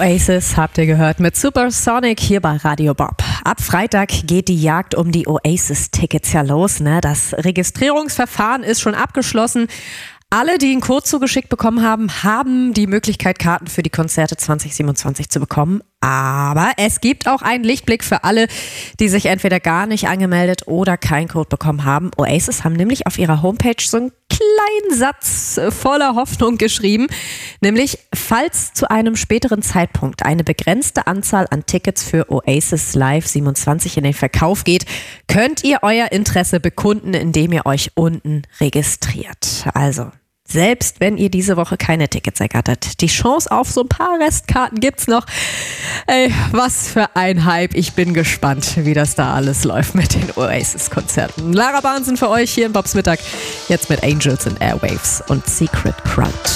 Oasis habt ihr gehört mit Supersonic hier bei Radio Bob. Ab Freitag geht die Jagd um die Oasis-Tickets ja los. Das Registrierungsverfahren ist schon abgeschlossen. Alle, die einen Code zugeschickt bekommen haben, haben die Möglichkeit, Karten für die Konzerte 2027 zu bekommen. Aber es gibt auch einen Lichtblick für alle, die sich entweder gar nicht angemeldet oder keinen Code bekommen haben. Oasis haben nämlich auf ihrer Homepage so einen kleinen Satz voller Hoffnung geschrieben. Nämlich, falls zu einem späteren Zeitpunkt eine begrenzte Anzahl an Tickets für Oasis Live 27 in den Verkauf geht, könnt ihr euer Interesse bekunden, indem ihr euch unten registriert. Also, selbst wenn ihr diese Woche keine Tickets ergattert, die Chance auf so ein paar Restkarten gibt's noch. Ey, was für ein Hype. Ich bin gespannt, wie das da alles läuft mit den Oasis-Konzerten. Lara Barnsen für euch hier in Bobs Mittag. Jetzt mit Angels and Airwaves und Secret Crowd.